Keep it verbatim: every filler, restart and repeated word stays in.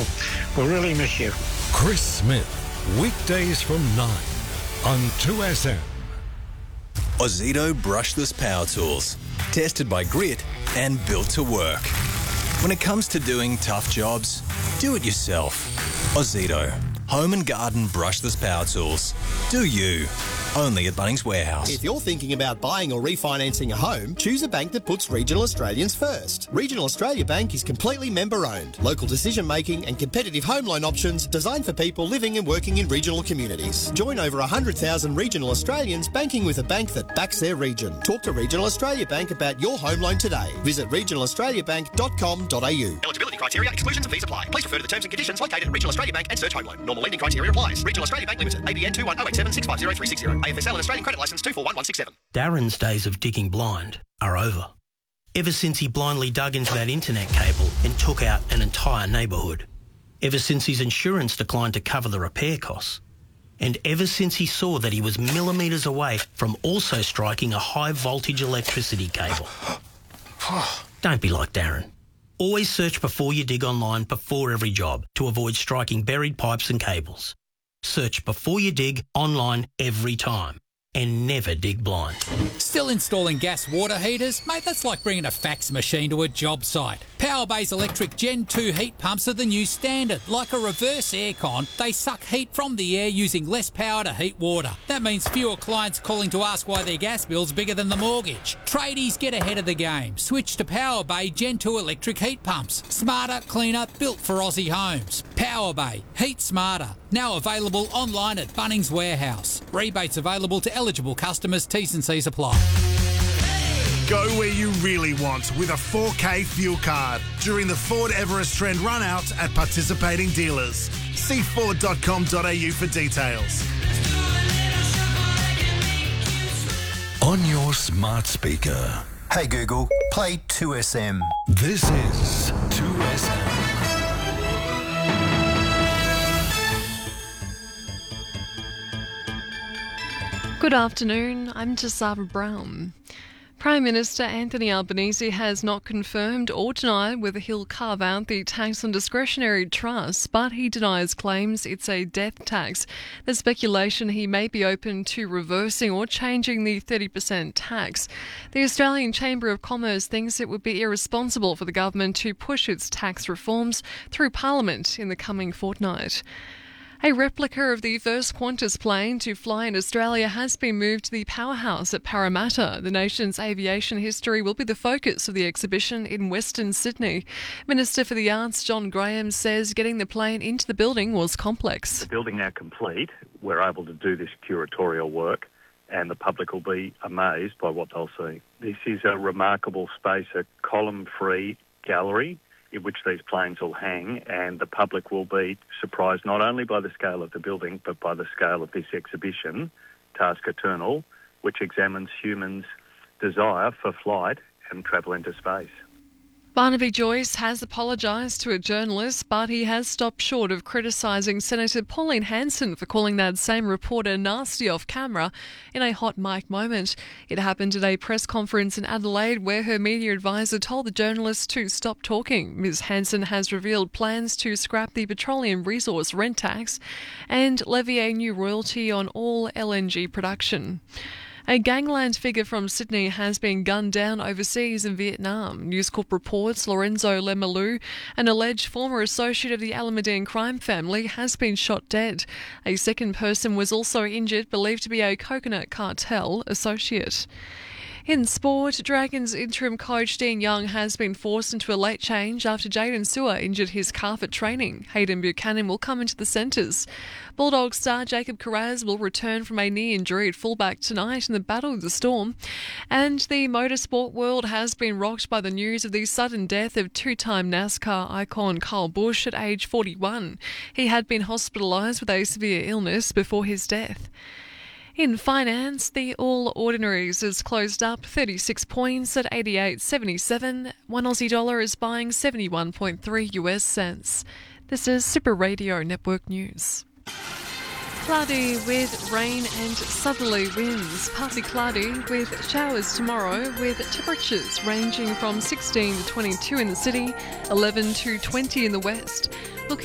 we'll, we'll really miss you. Chris Smith, weekdays from nine on two S M. Ozito brushless power tools, tested by Grit and built to work. When it comes to doing tough jobs, do it yourself. Ozito, home and garden brushless power tools. Do you. Only at Bunnings Warehouse. If you're thinking about buying or refinancing a home, choose a bank that puts regional Australians first. Regional Australia Bank is completely member-owned. Local decision-making and competitive home loan options designed for people living and working in regional communities. Join over one hundred thousand regional Australians banking with a bank that backs their region. Talk to Regional Australia Bank about your home loan today. Visit regional australia bank dot com dot a u. Eligibility criteria, exclusions and fees apply. Please refer to the terms and conditions located at Regional Australia Bank and search home loan. Normal lending criteria applies. Regional Australia Bank Limited. A B N two one zero eight seven six five zero three six zero. A F S L and Australian Credit Licence two four one one six seven. Darren's days of digging blind are over. Ever since he blindly dug into that internet cable and took out an entire neighbourhood. Ever since his insurance declined to cover the repair costs. And ever since he saw that he was millimetres away from also striking a high voltage electricity cable. Don't be like Darren. Always search before you dig online before every job to avoid striking buried pipes and cables. Search before you dig online every time. And never dig blind. Still installing gas water heaters? Mate, that's like bringing a fax machine to a job site. Powerbay's electric Gen two heat pumps are the new standard. Like a reverse aircon, they suck heat from the air using less power to heat water. That means fewer clients calling to ask why their gas bill's bigger than the mortgage. Tradies, get ahead of the game. Switch to Powerbay Gen two electric heat pumps. Smarter, cleaner, built for Aussie homes. Powerbay. Heat smarter. Now available online at Bunnings Warehouse. Rebates available to eligible customers. T's and C's apply. Go where you really want with a four K fuel card during the Ford Everest Trend run-out at participating dealers. See ford dot com dot a u for details. On your smart speaker. Hey Google, play two S M. This is two S M. Good afternoon, I'm Jasava Brown. Prime Minister Anthony Albanese has not confirmed or denied whether he'll carve out the tax on discretionary trusts, but he denies claims it's a death tax. There's speculation he may be open to reversing or changing the thirty percent tax. The Australian Chamber of Commerce thinks it would be irresponsible for the government to push its tax reforms through Parliament in the coming fortnight. A replica of the first Qantas plane to fly in Australia has been moved to the powerhouse at Parramatta. The nation's aviation history will be the focus of the exhibition in Western Sydney. Minister for the Arts John Graham says getting the plane into the building was complex. The building now complete, we're able to do this curatorial work and the public will be amazed by what they'll see. This is a remarkable space, a column-free gallery in which these planes will hang, and the public will be surprised not only by the scale of the building but by the scale of this exhibition, Task Eternal, which examines humans' desire for flight and travel into space. Barnaby Joyce has apologised to a journalist, but he has stopped short of criticising Senator Pauline Hanson for calling that same reporter nasty off camera in a hot mic moment. It happened at a press conference in Adelaide where her media advisor told the journalist to stop talking. Miz Hanson has revealed plans to scrap the petroleum resource rent tax and levy a new royalty on all L N G production. A gangland figure from Sydney has been gunned down overseas in Vietnam. News Corp reports Lorenzo Lemelou, an alleged former associate of the Alameddine crime family, has been shot dead. A second person was also injured, believed to be a Coconut Cartel associate. In sport, Dragons interim coach Dean Young has been forced into a late change after Jaden Sewer injured his calf at training. Hayden Buchanan will come into the centres. Bulldogs star Jacob Kiraz will return from a knee injury at fullback tonight in the Battle of the Storm. And the motorsport world has been rocked by the news of the sudden death of two-time NASCAR icon Kyle Busch at age forty-one. He had been hospitalised with a severe illness before his death. In finance, the All Ordinaries has closed up thirty-six points at eighty-eight seventy-seven. One Aussie dollar is buying seventy-one point three US cents. This is Super Radio Network News. Cloudy with rain and southerly winds. Partly cloudy with showers tomorrow, with temperatures ranging from sixteen to twenty-two in the city, eleven to twenty in the west.